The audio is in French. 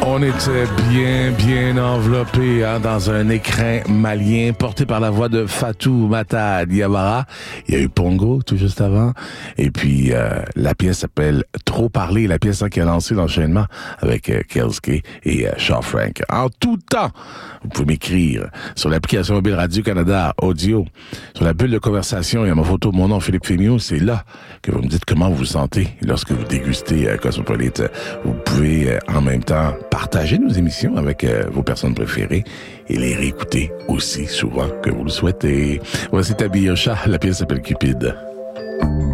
On était bien enveloppé dans un écrin malien porté par la voix de Fatou Mata Diawara. Il y a eu Pongo tout juste avant. Et puis, la pièce s'appelle Trop parler, la pièce qui a lancé l'enchaînement avec Kelske et Shaw Frank. En tout temps, vous pouvez m'écrire sur l'application mobile Radio-Canada Audio, sur la bulle de conversation. Il y a ma photo, mon nom, Philippe Fémiot. C'est là que vous me dites comment vous vous sentez lorsque vous dégustez Cosmopolite. Vous pouvez en même temps partager nos émissions avec vos personnes préférées et les réécouter aussi souvent que vous le souhaitez. Voici Tabi Yosha, la pièce s'appelle Cupide.